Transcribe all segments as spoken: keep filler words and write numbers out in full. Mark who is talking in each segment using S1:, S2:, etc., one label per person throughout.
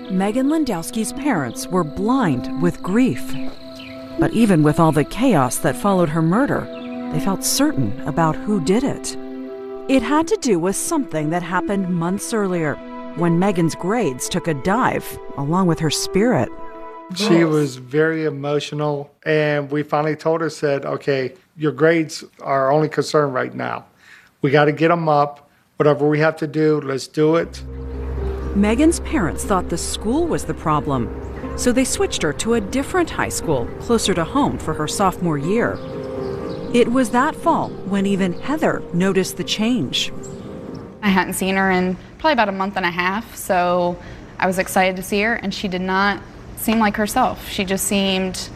S1: Megan Landowski's parents were blind with grief. But even with all the chaos that followed her murder, they felt certain about who did it. It had to do with something that happened months earlier, when Megan's grades took a dive, along with her spirit.
S2: She was very emotional, and we finally told her, said, okay, your grades are our only concern right now. We got to get them up. Whatever we have to do, let's do it.
S1: Megan's parents thought the school was the problem, so they switched her to a different high school closer to home for her sophomore year. It was that fall when even Heather noticed the change.
S3: I hadn't seen her in probably about a month and a half, so I was excited to see her, and she did not seem like herself. She just seemed,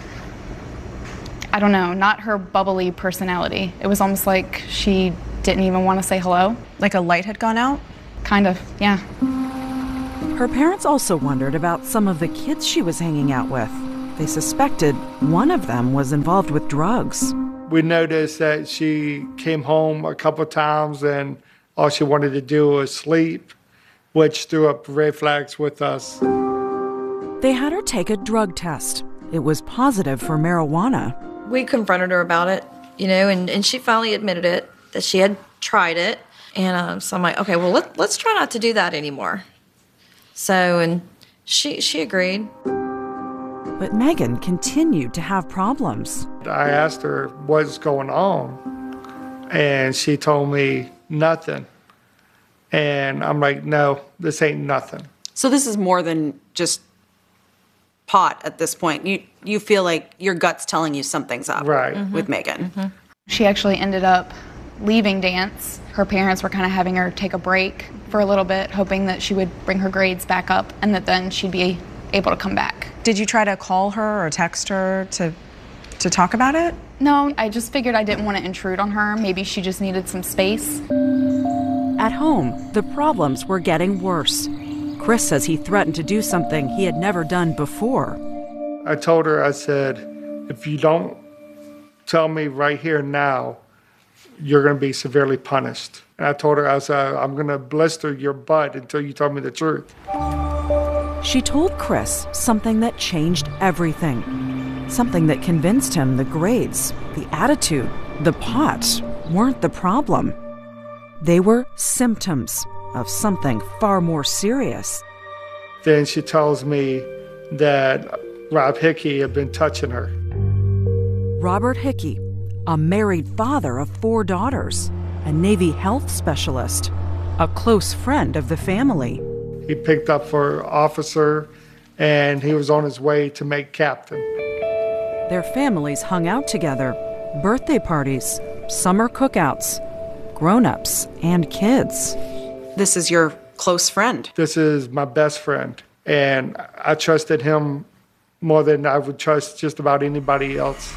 S3: I don't know, not her bubbly personality. It was almost like she didn't even want to say hello.
S4: Like a light had gone out?
S3: Kind of, yeah.
S1: Her parents also wondered about some of the kids she was hanging out with. They suspected one of them was involved with drugs.
S2: We noticed that she came home a couple times and all she wanted to do was sleep, which threw up red flags with us.
S1: They had her take a drug test. It was positive for marijuana.
S5: We confronted her about it, you know, and, and she finally admitted it, that she had tried it. And um, so I'm like, okay, well, let, let's try not to do that anymore. So, and she she agreed.
S1: But Megan continued to have problems.
S2: I asked her what's going on, and she told me nothing. And I'm like, no, this ain't nothing.
S4: So this is more than just pot at this point. You you feel like your gut's telling you something's up,
S2: right,
S4: mm-hmm. with Megan.
S3: Mm-hmm. She actually ended up leaving dance. Her parents were kind of having her take a break for a little bit, hoping that she would bring her grades back up and that then she'd be able to come back.
S4: Did you try to call her or text her to to talk about it?
S3: No, I just figured I didn't want to intrude on her. Maybe she just needed some space.
S1: At home, the problems were getting worse. Chris says he threatened to do something he had never done before.
S2: I told her, I said, if you don't tell me right here now, you're going to be severely punished. And I told her, I said, I'm going to blister your butt until you tell me the truth.
S1: She told Chris something that changed everything. Something that convinced him the grades, the attitude, the pot weren't the problem. They were symptoms of something far more serious.
S2: Then she tells me that Rob Hickey had been touching her.
S1: Robert Hickey, a married father of four daughters, a Navy health specialist, a close friend of the family.
S2: He picked up for officer, and he was on his way to make captain.
S1: Their families hung out together, birthday parties, summer cookouts, grown-ups and kids.
S4: This is your close friend.
S2: This is my best friend, and I trusted him more than I would trust just about anybody else.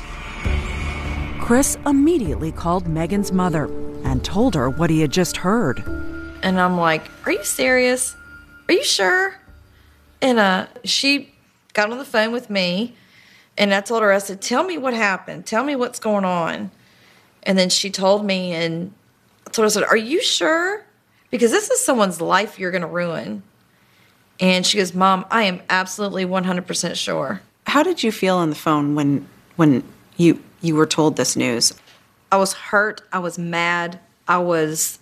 S1: Chris immediately called Megan's mother and told her what he had just heard.
S5: And I'm like, are you serious? Are you sure? And uh, she got on the phone with me, and I told her, I said, tell me what happened. Tell me what's going on. And then she told me, and I told her, I said, are you sure? Because this is someone's life you're going to ruin. And she goes, Mom, I am absolutely one hundred percent sure.
S4: How did you feel on the phone when when you you were told this news?
S5: I was hurt. I was mad. I was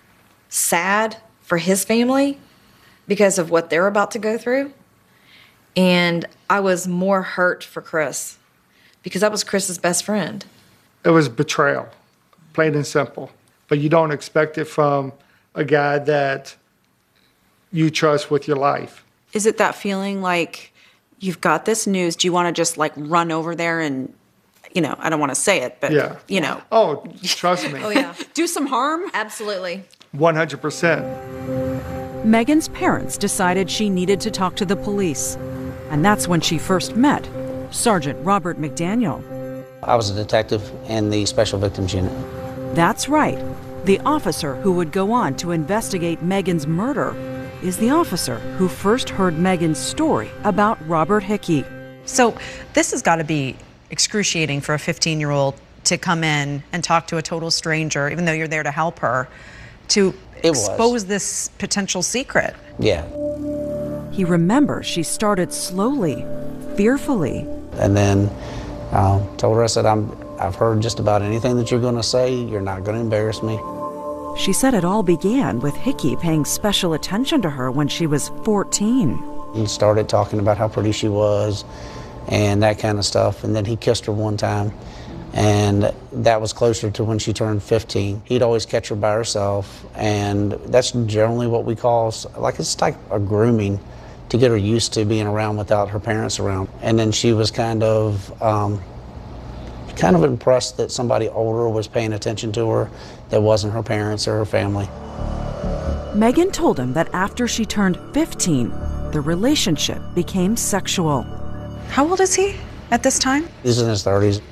S5: sad for his family because of what they're about to go through. And I was more hurt for Chris because that was Chris's best friend.
S2: It was betrayal, plain and simple. But you don't expect it from a guy that you trust with your life.
S4: Is it that feeling like you've got this news? Do you want to just like run over there and, you know, I don't want to say it, but,
S2: yeah.
S4: you know.
S2: Oh, trust me.
S5: Oh, yeah.
S4: Do some harm?
S5: Absolutely.
S2: one hundred percent.
S1: Megan's parents decided she needed to talk to the police. And that's when she first met Sergeant Robert McDaniel.
S6: I was a detective in the Special Victims Unit.
S1: That's right. The officer who would go on to investigate Megan's murder is the officer who first heard Megan's story about Robert Hickey.
S4: So this has got to be excruciating for a fifteen-year-old to come in and talk to a total stranger, even though you're there to help her, to
S6: it
S4: expose
S6: was.
S4: this potential secret.
S6: Yeah.
S1: he remembers she started slowly, fearfully.
S6: And then uh, told her, I said, I'm, I've heard just about anything that you're going to say. You're not going to embarrass me.
S1: She said it all began with Hickey paying special attention to her when she was fourteen.
S6: He started talking about how pretty she was and that kind of stuff. And then he kissed her one time. And that was closer to when she turned fifteen. He'd always catch her by herself. And that's generally what we call, like it's like a grooming to get her used to being around without her parents around. And then she was kind of, um, kind of impressed that somebody older was paying attention to her that wasn't her parents or her family.
S1: Megan told him that after she turned fifteen, the relationship became sexual.
S4: How old is he at this time?
S6: He's in his thirties.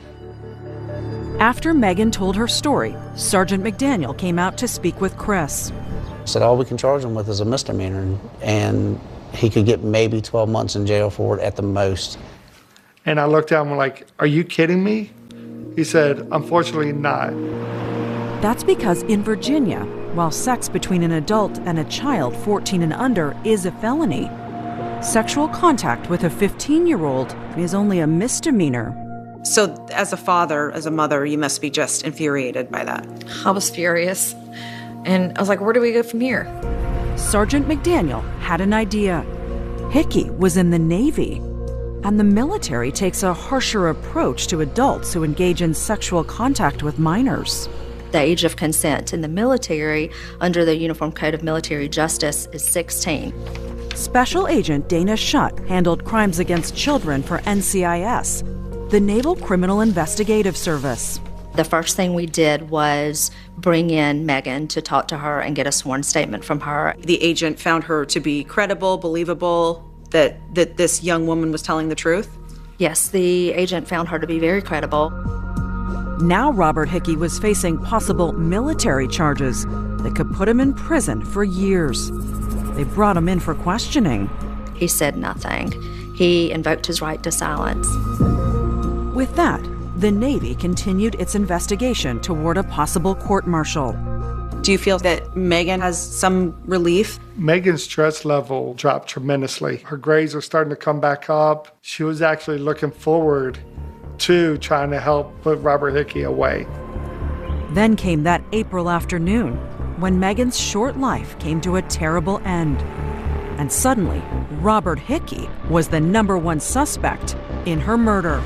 S1: After Megan told her story, Sergeant McDaniel came out to speak with Chris.
S6: Said all we can charge him with is a misdemeanor, and he could get maybe twelve months in jail for it at the most.
S2: And I looked at him like, are you kidding me? He said, unfortunately not.
S1: That's because in Virginia, while sex between an adult and a child fourteen and under is a felony, sexual contact with a fifteen-year-old is only a misdemeanor.
S4: So as a father, as a mother, you must be just infuriated by that.
S5: I was furious. And I was like, where do we go from here?
S1: Sergeant McDaniel had an idea. Hickey was in the Navy, and the military takes a harsher approach to adults who engage in sexual contact with minors.
S7: The age of consent in the military under the Uniform Code of Military Justice is sixteen.
S1: Special Agent Dana Schutt handled crimes against children for N C I S, the Naval Criminal Investigative Service.
S7: The first thing we did was bring in Megan to talk to her and get a sworn statement from her.
S4: The agent found her to be credible, believable, that, that this young woman was telling the truth?
S7: Yes, the agent found her to be very credible.
S1: Now Robert Hickey was facing possible military charges that could put him in prison for years. They brought him in for questioning.
S7: He said nothing. He invoked his right to silence.
S1: With that, the Navy continued its investigation toward a possible court-martial.
S4: Do you feel that Megan has some relief?
S2: Megan's stress level dropped tremendously. Her grades are starting to come back up. She was actually looking forward to trying to help put Robert Hickey away.
S1: Then came that April afternoon when Megan's short life came to a terrible end. And suddenly, Robert Hickey was the number one suspect in her murder.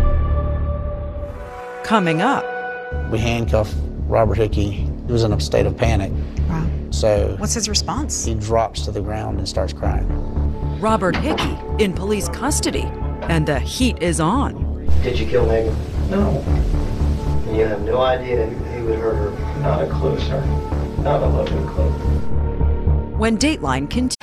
S1: Coming up.
S6: We handcuffed Robert Hickey. He was in a state of panic.
S4: Wow.
S6: So
S4: what's his response?
S6: He drops to the ground and starts crying.
S1: Robert Hickey in police custody, and the heat is on.
S8: Did you kill Megan? No. You have no idea who would hurt her. Not a clue, sir. Not a loving clue.
S1: When Dateline continues.